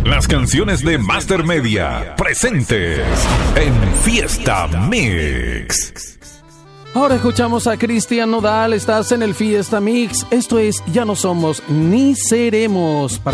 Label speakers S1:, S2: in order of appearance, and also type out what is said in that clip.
S1: Las canciones de Master Media, presentes en Fiesta Mix.
S2: Ahora escuchamos a Cristian Nodal, estás en el Fiesta Mix. Esto es Ya no somos ni seremos.